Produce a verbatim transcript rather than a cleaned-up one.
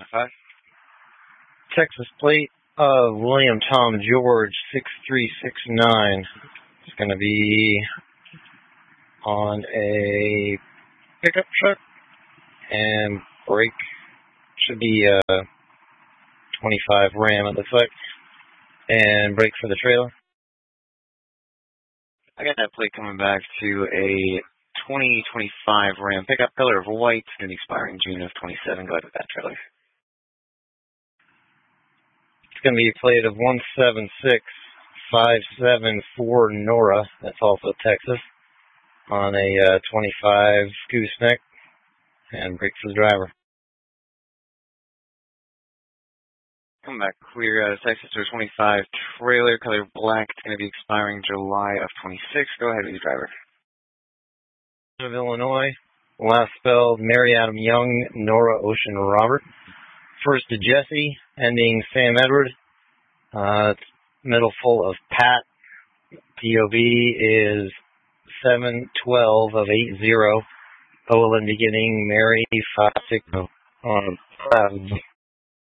five. Texas plate of William Tom George six three six nine. It's going to be on a pickup truck, and brake should be a twenty-five Ram, it looks like, and brake for the trailer. I got that plate coming back to a twenty twenty-five Ram pickup, color of white, going to be expiring June of twenty-seven. Go ahead with that trailer. It's going to be a plate of one seven six five seven four Nora, that's also Texas, on a uh, twenty-five gooseneck, and brake for the driver. Coming back clear out of Texas to a twenty-five trailer, color black. It's going to be expiring July of twenty-six. Go ahead with your driver. Of Illinois, last spelled Mary Adam Young, Nora Ocean Robert. First to Jesse, ending Sam Edward. Uh, it's middle full of Pat. P O V is seven twelve of eight zero. Olin beginning Mary five six on clouds.